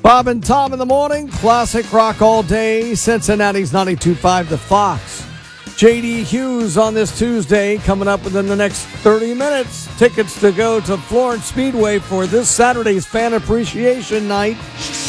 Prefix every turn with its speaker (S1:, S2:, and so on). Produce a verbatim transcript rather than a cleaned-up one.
S1: Bob and Tom in the morning. Classic rock all day. Cincinnati's ninety-two point five The Fox. J D Hughes on this Tuesday, coming up within the next thirty minutes. Tickets to go to Florence Speedway for this Saturday's Fan Appreciation Night.